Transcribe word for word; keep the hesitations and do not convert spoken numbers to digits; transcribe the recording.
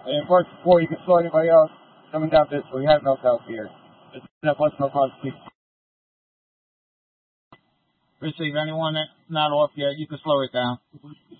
And first, before you can slow anybody else coming down this way, we have no help here. It's that plus no cause speed. Receive anyone that's not off yet, you can slow it down.